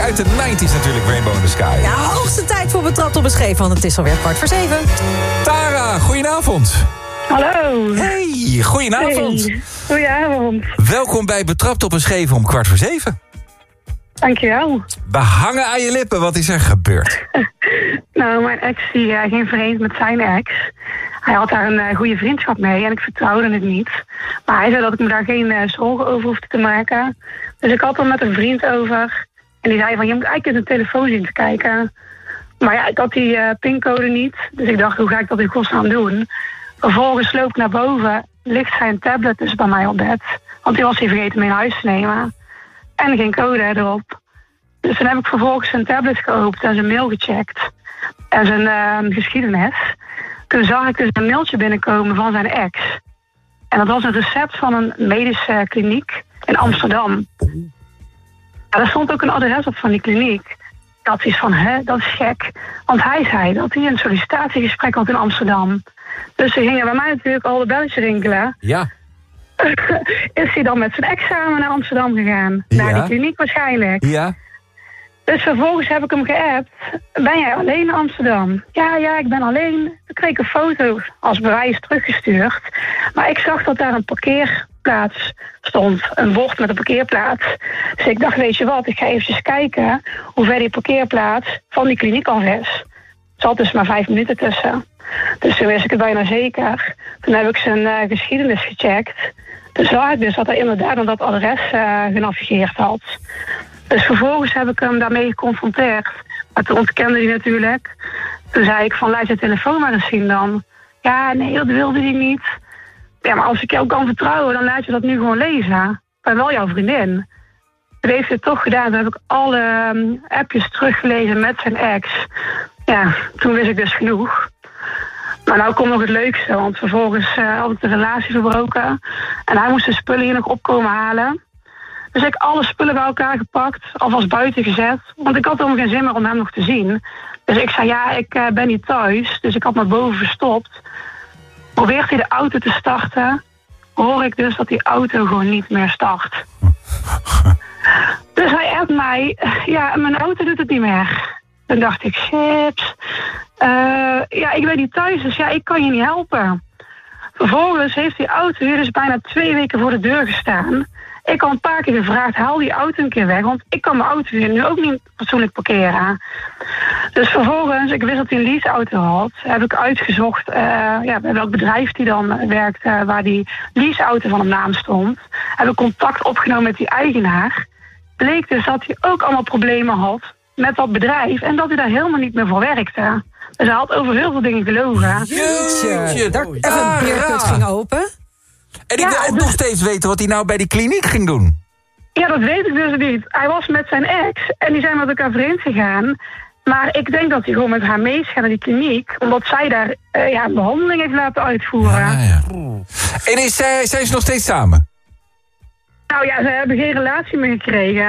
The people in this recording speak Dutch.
uit de 90's natuurlijk, Rainbow in the Sky. Ja, hoogste tijd voor Betrapt op een Scheef, want het is alweer 6:45. Tara, goedenavond. Hallo. Hey, goedenavond. Hey. Goedenavond. Welkom bij Betrapt op een Scheef om 6:45. Dankjewel. We hangen aan je lippen, wat is er gebeurd? Nou, mijn ex die ging vreemd met zijn ex. Hij had daar een goede vriendschap mee en ik vertrouwde het niet. Maar hij zei dat ik me daar geen zorgen over hoefde te maken. Dus ik had er met een vriend over. En die zei van, je moet eigenlijk in de telefoon zien te kijken. Maar ja, ik had die pincode niet. Dus ik dacht, hoe ga ik dat in godsnaam doen? Vervolgens loop ik naar boven. Ligt zijn tablet dus bij mij op bed. Want die was hij vergeten mee naar huis te nemen. En geen code erop. Dus toen heb ik vervolgens zijn tablet geopend en zijn mail gecheckt. En zijn geschiedenis. Toen zag ik dus een mailtje binnenkomen van zijn ex. En dat was een recept van een medische kliniek in Amsterdam. Ja, daar stond ook een adres op van die kliniek. Ik had zoiets van, dat is gek. Want hij zei dat hij een sollicitatiegesprek had in Amsterdam. Dus ze gingen bij mij natuurlijk al de belletjes rinkelen. Ja. Is hij dan met zijn ex samen naar Amsterdam gegaan? Ja. Naar die kliniek waarschijnlijk. Ja. Dus vervolgens heb ik hem geappt. Ben jij alleen in Amsterdam? Ja, ik ben alleen. Toen kreeg ik een foto als bewijs teruggestuurd. Maar ik zag dat daar een parkeerplaats stond. Een bord met een parkeerplaats. Dus ik dacht, weet je wat, ik ga eventjes kijken hoe ver die parkeerplaats van die kliniek al is. Er zat dus maar 5 minuten tussen. Dus toen wist ik het bijna zeker. Toen heb ik zijn geschiedenis gecheckt. Toen zag ik dus dat hij inderdaad aan dat adres genavigeerd had. Dus vervolgens heb ik hem daarmee geconfronteerd. Maar toen ontkende hij natuurlijk. Toen zei ik van, laat je telefoon maar eens zien dan. Ja, nee, dat wilde hij niet. Ja, maar als ik jou kan vertrouwen, dan laat je dat nu gewoon lezen. Ik ben wel jouw vriendin. Toen heeft hij het toch gedaan. Toen heb ik alle appjes teruggelezen met zijn ex. Ja, toen wist ik dus genoeg. Maar nou komt nog het leukste, want vervolgens had ik de relatie verbroken. En hij moest de spullen hier nog opkomen halen. Dus ik heb alle spullen bij elkaar gepakt, alvast buiten gezet. Want ik had helemaal geen zin meer om hem nog te zien. Dus ik zei, ja, ik ben niet thuis. Dus ik had me boven verstopt. Probeert hij de auto te starten, hoor ik dus dat die auto gewoon niet meer start. Dus hij appt mij, ja, mijn auto doet het niet meer. Toen dacht ik, shit. Ja, ik ben niet thuis, dus ja, ik kan je niet helpen. Vervolgens heeft die auto hier dus bijna 2 weken voor de deur gestaan. Ik had een paar keer gevraagd, haal die auto een keer weg. Want ik kan mijn auto hier nu ook niet fatsoenlijk parkeren. Dus vervolgens, ik wist dat hij een leaseauto had. Heb ik uitgezocht bij welk bedrijf die dan werkte. Waar die leaseauto van hem naam stond. Heb ik contact opgenomen met die eigenaar. Bleek dus dat hij ook allemaal problemen had met dat bedrijf. En dat hij daar helemaal niet meer voor werkte. Dus hij had over heel veel dingen gelogen. Jeetje, daar even een beerput ging open. En ik wil ook nog steeds weten wat hij nou bij die kliniek ging doen. Ja, dat weet ik dus niet. Hij was met zijn ex en die zijn met elkaar vreemd gegaan. Maar ik denk dat hij gewoon met haar mee is gaan naar die kliniek. Omdat zij daar een behandeling heeft laten uitvoeren. Ja. En zijn ze nog steeds samen? Nou ja, ze hebben geen relatie meer gekregen.